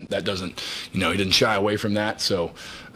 that doesn't, he didn't shy away from that. So,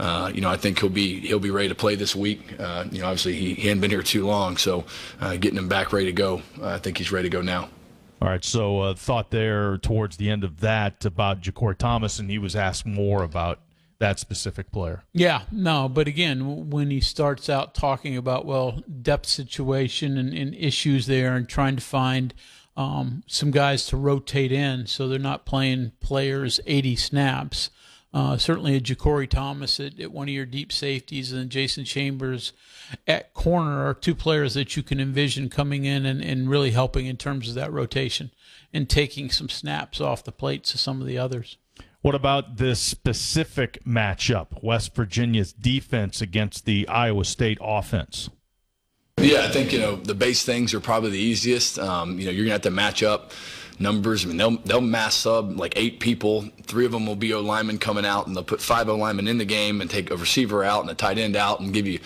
I think he'll be ready to play this week. Obviously he hadn't been here too long, so getting him back ready to go, I think he's ready to go now. All right, so thought there towards the end of that about JaCory Thomas, and he was asked more about that specific player. Yeah, no, but again, when he starts out talking about, depth situation and issues there and trying to find some guys to rotate in so they're not playing players 80 snaps, certainly a JaCory Thomas at one of your deep safeties and Jason Chambers at corner are two players that you can envision coming in and really helping in terms of that rotation and taking some snaps off the plates of some of the others. What about this specific matchup, West Virginia's defense against the Iowa State offense? Yeah, I think, the base things are probably the easiest. You're going to have to match up numbers. I mean, they'll mass sub like 8 people. 3 of them will be O-linemen coming out, and they'll put 5 O-linemen in the game and take a receiver out and a tight end out and give you,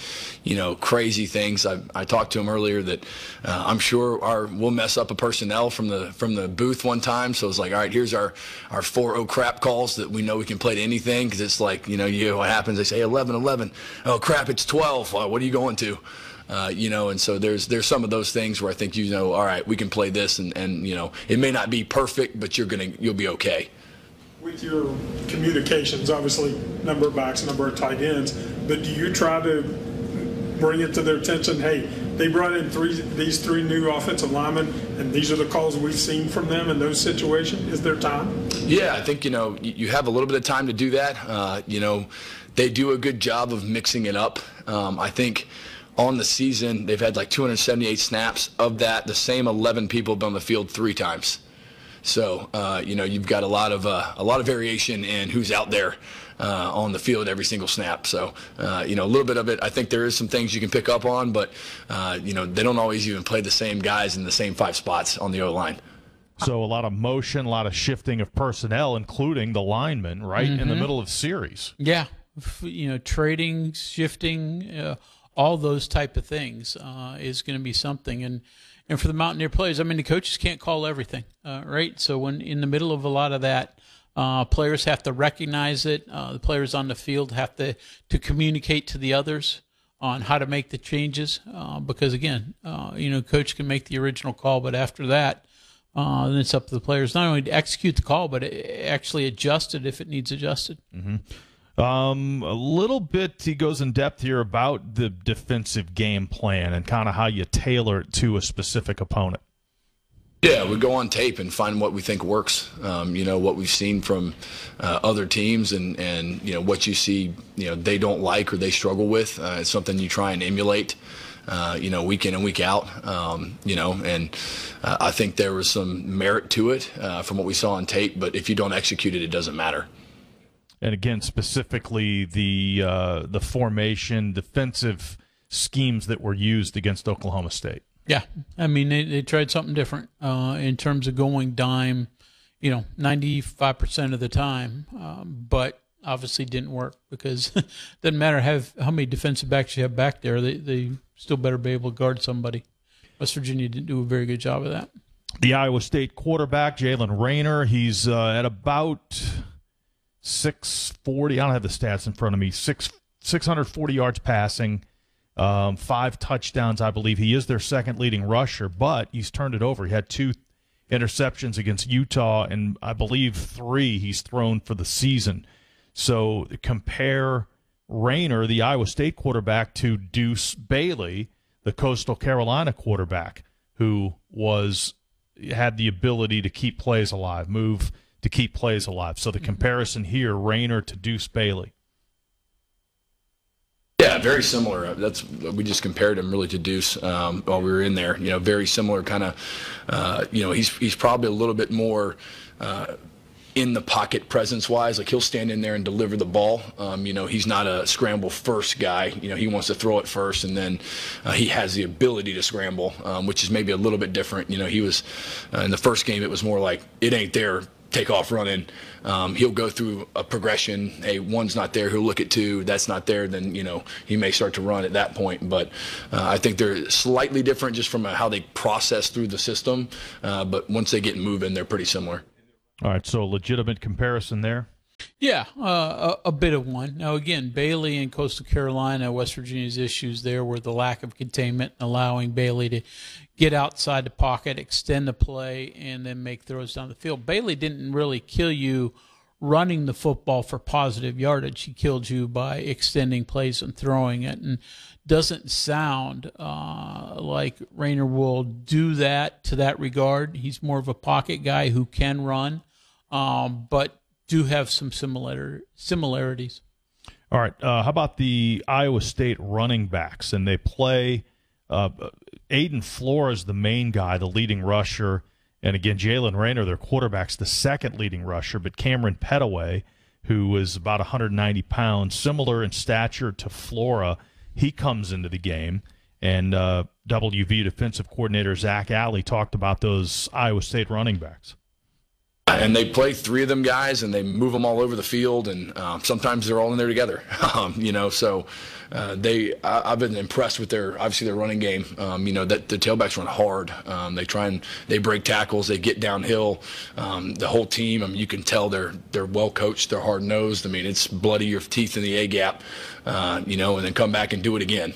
crazy things. I talked to him earlier that I'm sure we'll mess up a personnel from the booth one time. So it's like, all right, here's our 4 crap calls that we know we can play to anything, because it's like, what happens? They say 11. Oh crap, it's 12. What are you going to? And so there's some of those things where I think, all right, we can play this, and it may not be perfect, but you'll be okay. With your communications, obviously, number of backs, number of tight ends, but do you try to bring it to their attention, hey, they brought in these 3 new offensive linemen, and these are the calls we've seen from them in those situations? Is there time? Yeah, I think, you have a little bit of time to do that. They do a good job of mixing it up. I think on the season, they've had like 278 snaps. Of that, the same 11 people have been on the field 3 times. So, you've got a lot of variation in who's out there on the field every single snap. So, a little bit of it, I think there is some things you can pick up on, but, they don't always even play the same guys in the same 5 spots on the O-line. So a lot of motion, a lot of shifting of personnel, including the linemen, right, in the middle of series. Yeah, trading, shifting, all those type of things is going to be something. And for the Mountaineer players, I mean, the coaches can't call everything, right? So when in the middle of a lot of that, players have to recognize it. The players on the field have to communicate to the others on how to make the changes because, again, coach can make the original call, but after that, then it's up to the players not only to execute the call, but actually adjust it if it needs adjusted. Mm-hmm. A little bit, he goes in depth here about the defensive game plan and kind of how you tailor it to a specific opponent. Yeah, we go on tape and find what we think works. What we've seen from other teams and what you see, they don't like or they struggle with. It's something you try and emulate, week in and week out. I think there was some merit to it from what we saw on tape, but if you don't execute it, it doesn't matter. And again, specifically the formation, defensive schemes that were used against Oklahoma State. Yeah, I mean they tried something different in terms of going dime, 95% of the time, but obviously didn't work because it doesn't matter how many defensive backs you have back there, they still better be able to guard somebody. West Virginia didn't do a very good job of that. The Iowa State quarterback, Jalen Rayner, he's at about 640. I don't have the stats in front of me. 640 yards passing, 5 touchdowns, I believe. He is their second leading rusher, but he's turned it over. He had 2 interceptions against Utah, and I believe 3 he's thrown for the season. So compare Rayner, the Iowa State quarterback, to Deuce Bailey, the Coastal Carolina quarterback, who had the ability to keep plays alive, move to keep plays alive. So the comparison here, Rayner to Deuce Bailey. Yeah, very similar. We just compared him really to Deuce while we were in there. Very similar kind of. He's probably a little bit more in the pocket presence-wise. Like he'll stand in there and deliver the ball. He's not a scramble first guy. He wants to throw it first, and then he has the ability to scramble, which is maybe a little bit different. He was in the first game. It was more like it ain't there. Take off running. He'll go through a progression. Hey, 1's not there. He'll look at 2. That's not there. Then he may start to run at that point. But I think they're slightly different just from how they process through the system. But once they get moving, they're pretty similar. All right, so legitimate comparison there. Yeah, a bit of one. Now, again, Bailey and Coastal Carolina, West Virginia's issues there were the lack of containment, allowing Bailey to get outside the pocket, extend the play, and then make throws down the field. Bailey didn't really kill you running the football for positive yardage. He killed you by extending plays and throwing it, and doesn't sound like Rayner will do that to that regard. He's more of a pocket guy who can run, but do have some similarities. All right. How about the Iowa State running backs? And they play Aiden Flores, the main guy, the leading rusher. And again, Jalen Rayner, their quarterback's the second leading rusher. But Cameron Petaway, who is about 190 pounds, similar in stature to Flora, he comes into the game. And WV defensive coordinator Zach Alley talked about those Iowa State running backs. And they play three of them guys, and they move them all over the field, and sometimes they're all in there together. So I've been impressed with their running game. That the tailbacks run hard. They break tackles, they get downhill. The whole team, you can tell they're well coached, they're hard nosed. It's bloody your teeth in the A gap, and then come back and do it again.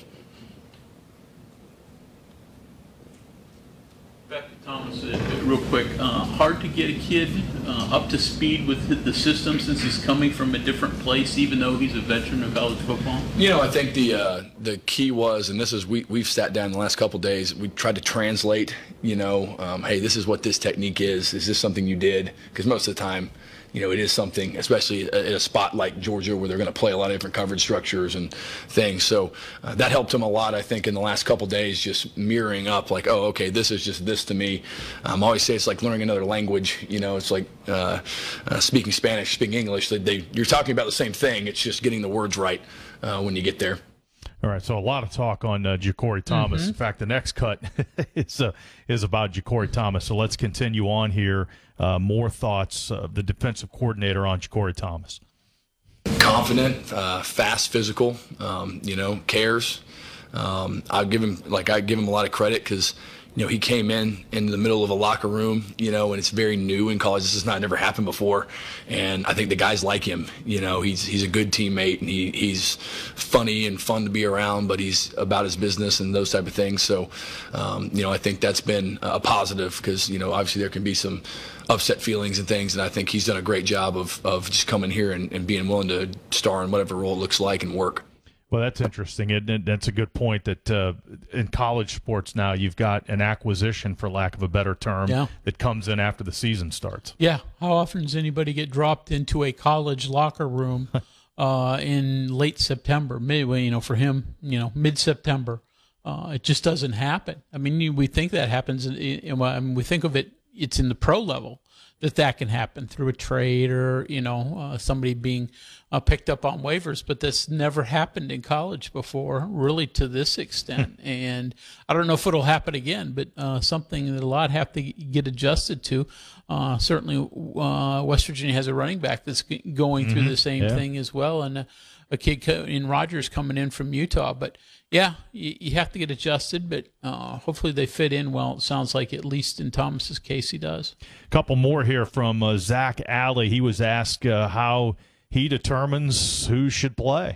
Back to Thomas, real quick. Hard to get a kid up to speed with the system since he's coming from a different place, even though he's a veteran of college football? I think the key was, and this is we've sat down the last couple of days, we tried to translate, hey, this is what this technique is. Is this something you did? Because most of the time, it is something, especially at a spot like Georgia where they're going to play a lot of different coverage structures and things. So that helped him a lot, I think, in the last couple of days, just mirroring up like, oh, okay, this is just this to me. I always say it's like learning another language. It's like speaking Spanish, speaking English. You're talking about the same thing. It's just getting the words right when you get there. All right, so a lot of talk on Ja'Cory Thomas. In fact, the next cut is about Ja'Cory Thomas. So let's continue on here. More thoughts of the defensive coordinator on Ja'Cory Thomas. Confident, fast, physical, cares. I give him a lot of credit because he came into the middle of a locker room, and it's very new in college. This has never happened before, and I think the guys like him. He's a good teammate, and he's funny and fun to be around, but he's about his business and those type of things. So, I think that's been a positive because obviously there can be some upset feelings and things, and I think he's done a great job of just coming here and being willing to star in whatever role it looks like and work. Well, that's interesting. That's a good point that in college sports now you've got an acquisition, for lack of a better term, that comes in after the season starts. Yeah. How often does anybody get dropped into a college locker room in late September, midway, for him, mid-September? It just doesn't happen. We think that happens. We think of it, it's in the pro level that can happen through a trade or, somebody being picked up on waivers, but that's never happened in college before, really, to this extent. And I don't know if it'll happen again, but something that a lot have to get adjusted to. Certainly, West Virginia has a running back that's going through the same thing as well, and a kid in Rogers coming in from Utah. But yeah, you have to get adjusted, but hopefully they fit in well. It sounds like, at least in Thomas's case, he does. A couple more here from Zach Alley. He was asked how he determines who should play.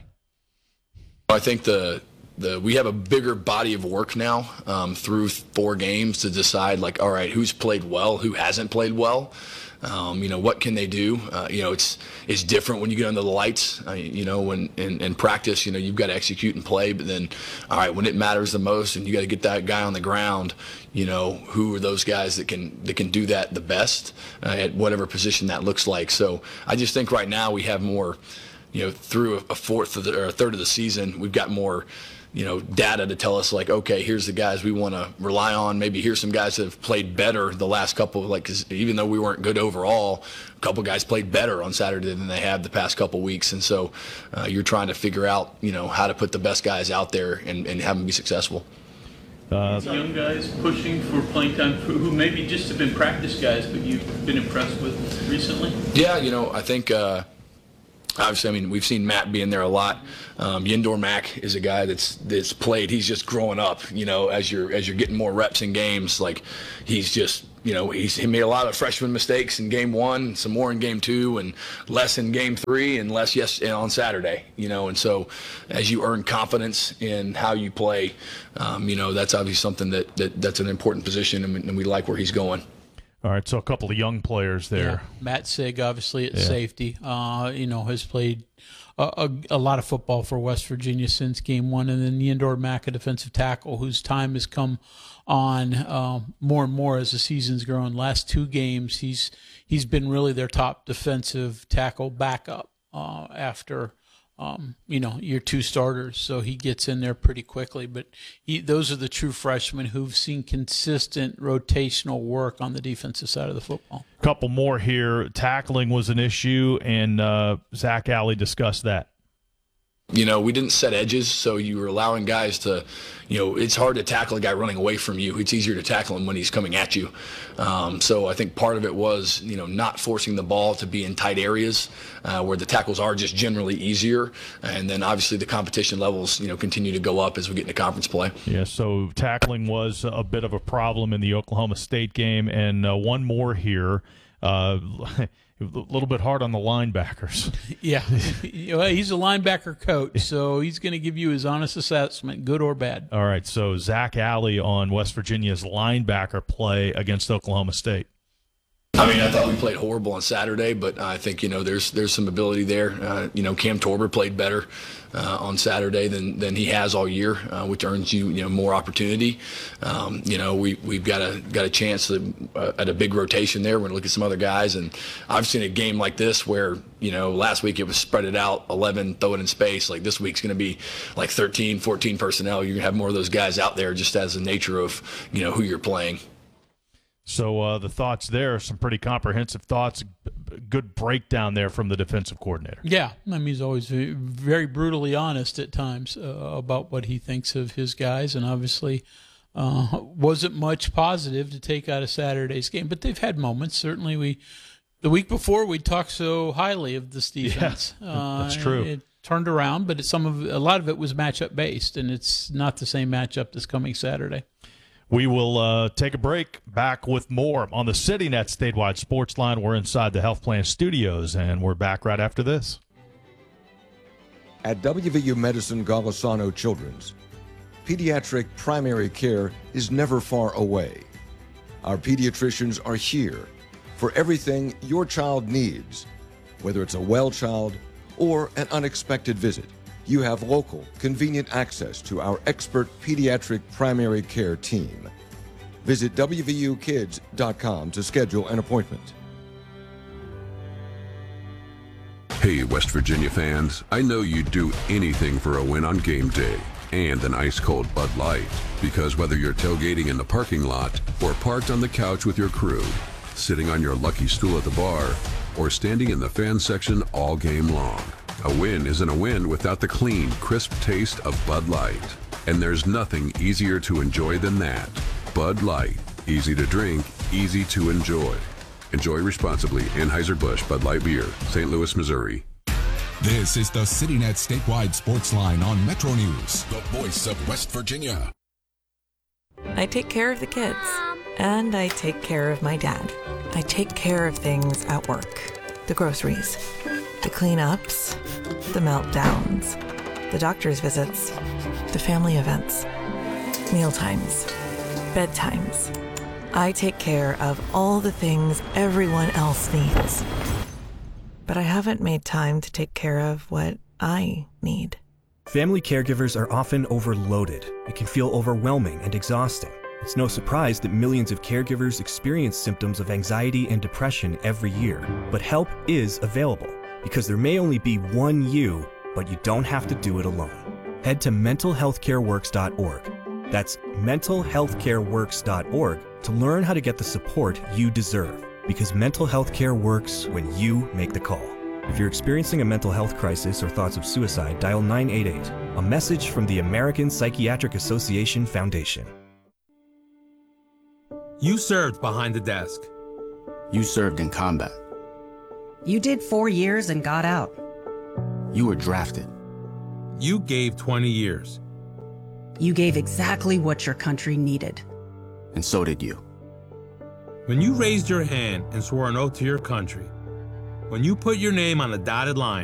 I think we have a bigger body of work now through 4 games to decide, like, all right, who's played well, who hasn't played well. What can they do? It's different when you get under the lights. When in practice, you've got to execute and play. But then, all right, when it matters the most, and you got to get that guy on the ground, who are those guys that can do that the best at whatever position that looks like. So I just think right now we have more, through a fourth or a third of the season, we've got more data to tell us, like, okay, here's the guys we want to rely on. Maybe here's some guys that have played better the last couple, because even though we weren't good overall, a couple guys played better on Saturday than they have the past couple weeks. And so you're trying to figure out, how to put the best guys out there and have them be successful. Young guys pushing for playing time who maybe just have been practice guys, but you've been impressed with recently? Yeah, I think obviously, we've seen Matt being there a lot. Yindor Mack is a guy that's played. He's just growing up. As you're getting more reps in games, like he's just he made a lot of freshman mistakes in game 1, some more in game 2, and less in game 3, and less on Saturday. And so as you earn confidence in how you play, that's obviously something that's an important position, and we like where he's going. All right, so a couple of young players there. Yeah. Matt Sig, obviously at safety, has played a lot of football for West Virginia since game 1, and then Yandor Mack, a defensive tackle, whose time has come on more and more as the season's grown. Last 2 games, he's been really their top defensive tackle backup after your 2 starters, so he gets in there pretty quickly. But those are the true freshmen who've seen consistent rotational work on the defensive side of the football. Couple more here. Tackling was an issue, and Zach Alley discussed that. We didn't set edges, so you were allowing guys to, it's hard to tackle a guy running away from you. It's easier to tackle him when he's coming at you. So I think part of it was, not forcing the ball to be in tight areas where the tackles are just generally easier. And then obviously the competition levels, continue to go up as we get into conference play. Yeah, so tackling was a bit of a problem in the Oklahoma State game. And one more here. A little bit hard on the linebackers. Yeah. He's a linebacker coach, so he's going to give you his honest assessment, good or bad. All right, so Zach Alley on West Virginia's linebacker play against Oklahoma State. I thought we played horrible on Saturday, but I think, there's some ability there. Cam Torber played better on Saturday than he has all year, which earns you, more opportunity. We've got a chance at a big rotation there. We're going to look at some other guys, and I've seen a game like this where, last week it was spread it out, 11, throw it in space. Like this week's going to be like 13, 14 personnel. You're going to have more of those guys out there just as the nature of, who you're playing. So the thoughts there, some pretty comprehensive thoughts, good breakdown there from the defensive coordinator. Yeah, he's always very brutally honest at times about what he thinks of his guys, and obviously wasn't much positive to take out of Saturday's game, but they've had moments. Certainly the week before we talked so highly of this defense. Yeah, that's true. It turned around, but a lot of it was matchup based, and it's not the same matchup this coming Saturday. We will take a break. Back with more on the CityNet Statewide Sports Line. We're inside the Health Plan Studios, and we're back right after this. At WVU Medicine Golisano Children's, pediatric primary care is never far away. Our pediatricians are here for everything your child needs, whether it's a well child or an unexpected visit. You have local, convenient access to our expert pediatric primary care team. Visit WVUkids.com to schedule an appointment. Hey, West Virginia fans, I know you'd do anything for a win on game day and an ice-cold Bud Light. Because whether you're tailgating in the parking lot or parked on the couch with your crew, sitting on your lucky stool at the bar, or standing in the fan section all game long, a win isn't a win without the clean, crisp taste of Bud Light. And there's nothing easier to enjoy than that. Bud Light. Easy to drink, easy to enjoy. Enjoy responsibly. Anheuser-Busch Bud Light Beer, St. Louis, Missouri. This is the CityNet Statewide Sports Line on Metro News, the voice of West Virginia. I take care of the kids, and I take care of my dad. I take care of things at work. The groceries, the cleanups, the meltdowns, the doctor's visits, the family events, mealtimes, bedtimes. I take care of all the things everyone else needs. But I haven't made time to take care of what I need. Family caregivers are often overloaded. It can feel overwhelming and exhausting. It's no surprise that millions of caregivers experience symptoms of anxiety and depression every year. But help is available, because there may only be one you, but you don't have to do it alone. Head to mentalhealthcareworks.org. That's mentalhealthcareworks.org to learn how to get the support you deserve, because mental health care works when you make the call. If you're experiencing a mental health crisis or thoughts of suicide, dial 988. A message from the American Psychiatric Association Foundation. You served behind the desk. You served in combat. You did 4 years and got out. You were drafted. You gave 20 years. You gave exactly what your country needed. And so did you. When you raised your hand and swore an oath to your country, when you put your name on the dotted line